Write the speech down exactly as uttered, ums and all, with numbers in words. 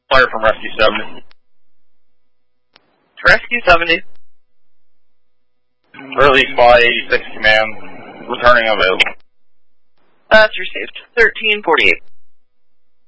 Fire from Rescue seventy. Rescue seventy. Early Spy eighty-six command. Returning available. That's received. thirteen forty-eight.